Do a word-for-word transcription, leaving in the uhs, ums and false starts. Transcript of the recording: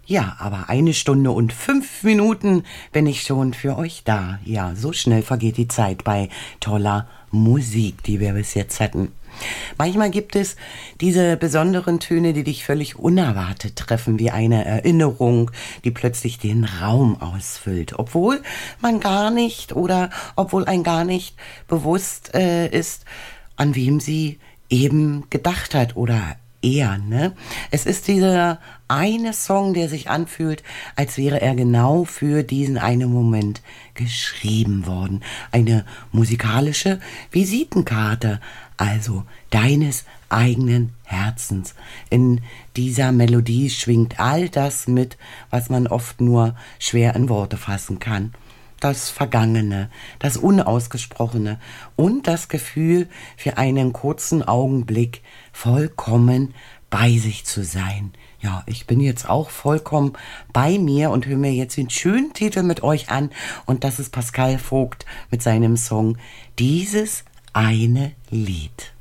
Ja, aber eine Stunde und fünf Minuten bin ich schon für euch da. Ja, so schnell vergeht die Zeit bei toller Musik, die wir bis jetzt hatten. Manchmal gibt es diese besonderen Töne, die dich völlig unerwartet treffen, wie eine Erinnerung, die plötzlich den Raum ausfüllt, obwohl man gar nicht oder obwohl ein gar nicht bewusst äh, ist, an wem sie eben gedacht hat oder eher, ne? Es ist dieser eine Song, der sich anfühlt, als wäre er genau für diesen einen Moment geschrieben worden. Eine musikalische Visitenkarte, also deines eigenen Herzens. In dieser Melodie schwingt all das mit, was man oft nur schwer in Worte fassen kann. Das Vergangene, das Unausgesprochene und das Gefühl, für einen kurzen Augenblick vollkommen bei sich zu sein. Ja, ich bin jetzt auch vollkommen bei mir und höre mir jetzt den schönen Titel mit euch an. Und das ist Pascal Vogt mit seinem Song Dieses eine Lied.